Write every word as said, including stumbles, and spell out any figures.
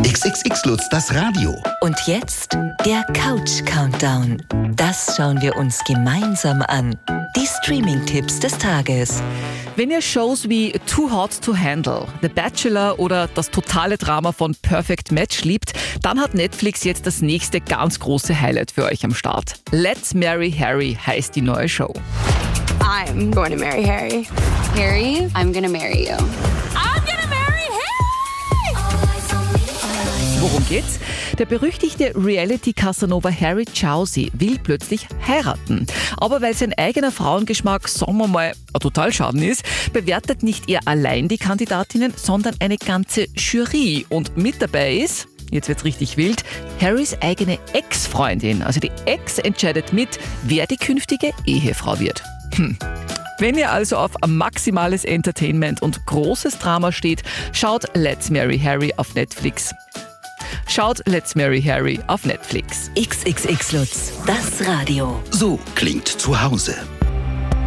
X X X Lutz, das Radio. Und jetzt der Couch-Countdown. Das schauen wir uns gemeinsam an. Die Streaming-Tipps des Tages. Wenn ihr Shows wie Too Hot to Handle, The Bachelor oder das totale Drama von Perfect Match liebt, dann hat Netflix jetzt das nächste ganz große Highlight für euch am Start. Let's Marry Harry heißt die neue Show. I'm going to marry Harry. Harry, I'm gonna marry you. I'm gonna marry Harry! Worum geht's? Der berüchtigte Reality-Casanova Harry Jowsey will plötzlich heiraten. Aber weil sein eigener Frauengeschmack, sagen wir mal, ein Totalschaden ist, bewertet nicht er allein die Kandidatinnen, sondern eine ganze Jury. Und mit dabei ist, jetzt wird's richtig wild, Harrys eigene Ex-Freundin. Also die Ex entscheidet mit, wer die künftige Ehefrau wird. Hm. Wenn ihr also auf maximales Entertainment und großes Drama steht, schaut Let's Marry Harry auf Netflix. Schaut Let's Marry Harry auf Netflix. X X X Lutz, das Radio. So klingt zu Hause.